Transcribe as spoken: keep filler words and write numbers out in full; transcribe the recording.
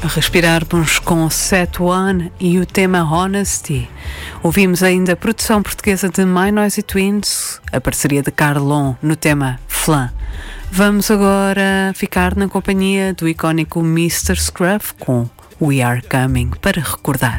Respirarmos com Set One e o tema Honesty. Ouvimos ainda a produção portuguesa de My Noisy Twins, a parceria de Carlon no tema Flan. Vamos agora ficar na companhia do icónico mister Scruff com We Are Coming para recordar.